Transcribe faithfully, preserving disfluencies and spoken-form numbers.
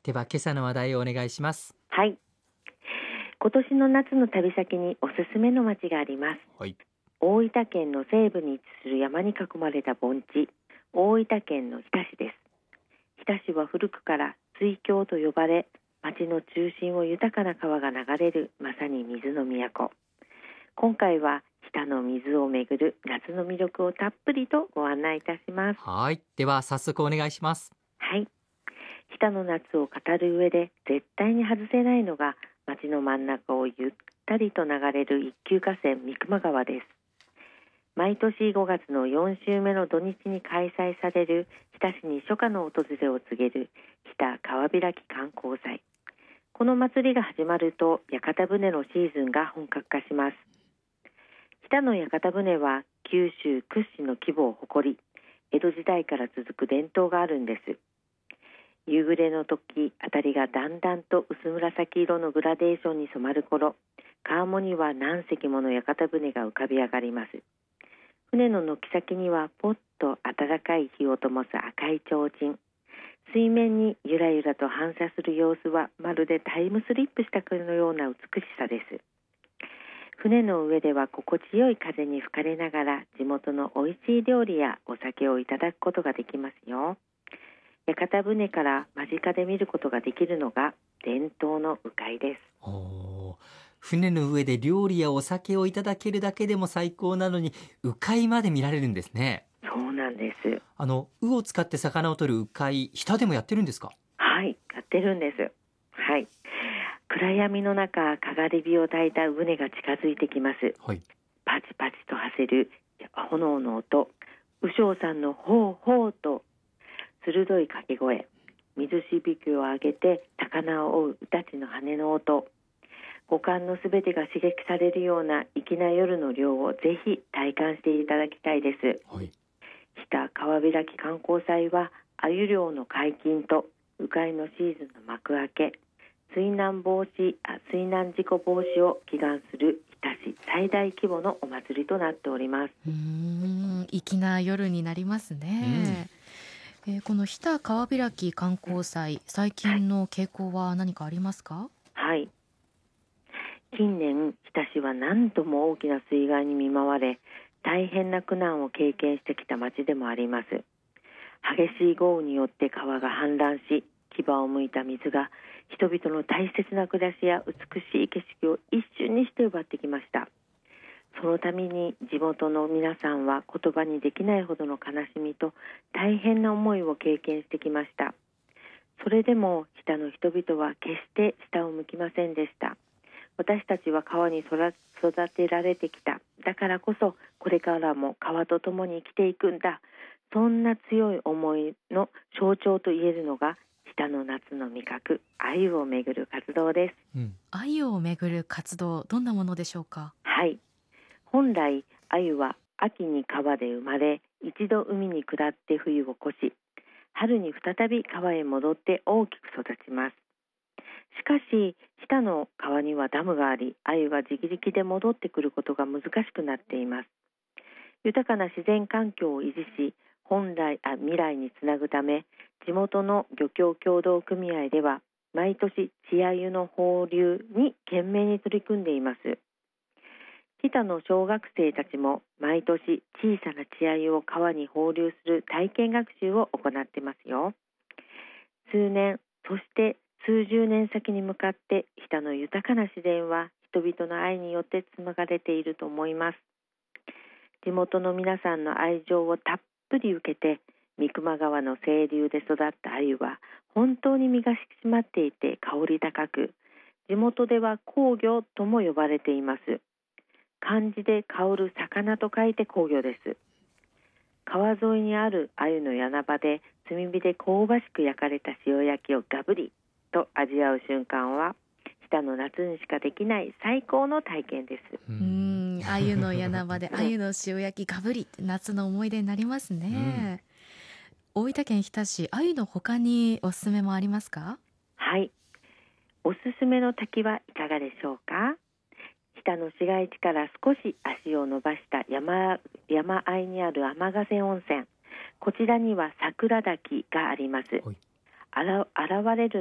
では今朝の話題をお願いします。 はい。今年の夏の旅先におすすめの町があります。 はい。 大分県の西部に位置する山に囲まれた盆地、大分県の日田市です。日田市は古くから水郷と呼ばれ、町の中心を豊かな川が流れるまさに水の都。今回は日田の水をめぐる夏の魅力をたっぷりとご案内いたします。 はい。では早速お願いします。 はい。日田の夏を語る上で絶対に外せないのが、町の真ん中をゆったりと流れる一級河川三熊川です。毎年ごがつのよん週目の土日に開催される日田市に初夏の訪れを告げる日田川開き観光祭。この祭りが始まると屋形船のシーズンが本格化します。日田の屋形船は九州屈指の規模を誇り、江戸時代から続く伝統があるんです。夕暮れの時、あたりがだんだんと薄紫色のグラデーションに染まる頃、川面には何隻もの屋形船が浮かび上がります。船の軒先にはポッと暖かい火を灯す赤い提灯。水面にゆらゆらと反射する様子はまるでタイムスリップしたかのような美しさです。船の上では心地よい風に吹かれながら地元のおいしい料理やお酒をいただくことができますよ。屋形船から間近で見ることができるのが伝統の鵜飼です。 おー、船の上で料理やお酒をいただけるだけでも最高なのに、鵜飼まで見られるんですね。 そうなんです。 あの鵜を使って魚を取る鵜飼、日田でもやってるんですか？ はい、やってるんです。はい。暗闇の中、かがり火を焚いた船が近づいてきます。 はい。 パチパチと走る炎の音、鵜匠さんのほうほうと鋭い掛け声、水しびきを上げて魚を追う鵜たちの羽の音、五感のすべてが刺激されるような粋な夜の漁をぜひ体感していただきたいです。 はい。 日田川開き観光祭は鮎漁の解禁と鵜飼のシーズンの幕開け、水難防止あ水難事故防止を祈願する日田市最大規模のお祭りとなっております。 うーん、粋な夜になりますね。えーこの日田川開き観光祭、最近の傾向は何かありますか？ はい。近年、日田市は何度も大きな水害に見舞われ、大変な苦難を経験してきた町でもあります。激しい豪雨によって川が氾濫し、牙をむいた水が人々の大切な暮らしや美しい景色を一瞬にして奪ってきました。そのために地元の皆さんは言葉にできないほどの悲しみと大変な思いを経験してきました。それでも日田の人々は決して下を向きませんでした。私たちは川に育てられてきた。だからこそこれからも川と共に生きていくんだ。そんな強い思いの象徴と言えるのが日田の夏の味覚、鮎をめぐる活動です。 うん。 鮎をめぐる活動、どんなものでしょうか？ はい。本来鮎は秋に川で生まれ、一度海に下って冬を越し、春に再び川へ戻って大きく育ちます。しかし日田の川にはダムがあり、鮎は自力で戻ってくることが難しくなっています。豊かな自然環境を維持し、本来あ未来につなぐため、地元の漁協協同組合では毎年稚鮎の放流に懸命に取り組んでいます。日田の小学生たちも毎年小さな稚鮎を川に放流する体験学習を行っていますよ。数年、そして数十年先に向かって日田の豊かな自然は人々の愛によって紡がれていると思います。地元の皆さんの愛情をたっぷり受けて、三熊川の清流で育った鮎は本当に身が締まっていて香り高く、地元では香魚とも呼ばれています。漢字で香る魚と書いて香魚です。川沿いにある鮎の柳場で炭火で香ばしく焼かれた塩焼きをガブリと味わう瞬間は日田の夏にしかできない最高の体験です。 ううーん、鮎の柳場で鮎の塩焼きガブリって夏の思い出になりますね。大分県日田市、鮎の他におすすめもありますか？ はい。おすすめの滝はいかがでしょうか。日田の市街地から少し足を伸ばした山、山あいにある天ヶ瀬温泉。こちらには桜滝があります。 はい。 あら現れる